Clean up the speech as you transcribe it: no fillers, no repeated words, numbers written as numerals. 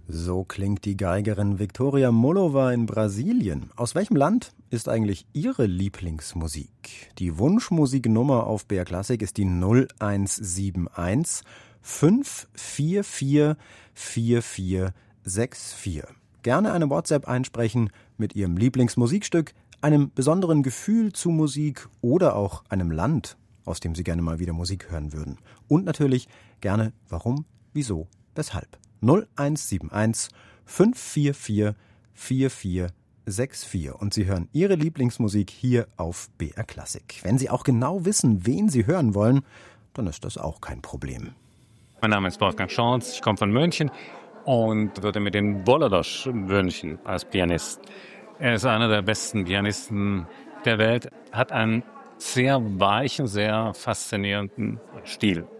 So klingt die Geigerin Victoria Molova in Brasilien. Aus welchem Land ist eigentlich Ihre Lieblingsmusik? Die Wunschmusiknummer auf BR Classic ist die 0171 544 4464. Gerne eine WhatsApp einsprechen mit Ihrem Lieblingsmusikstück, einem besonderen Gefühl zu Musik oder auch einem Land, aus dem Sie gerne mal wieder Musik hören würden. Und natürlich gerne warum, wieso, weshalb. 0171 544 4464 und Sie hören Ihre Lieblingsmusik hier auf BR Classic. Wenn Sie auch genau wissen, wen Sie hören wollen, dann ist das auch kein Problem. Mein Name ist Wolfgang Schorz, ich komme von München und würde mit den Wolodarz wünschen als Pianist. Er ist einer der besten Pianisten der Welt, hat einen sehr weichen, sehr faszinierenden Stil.